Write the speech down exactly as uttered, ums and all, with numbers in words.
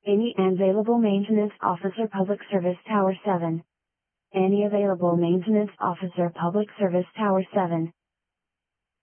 Any available maintenance officer, Public Service Tower seven. Any available maintenance officer, Public Service Tower seven.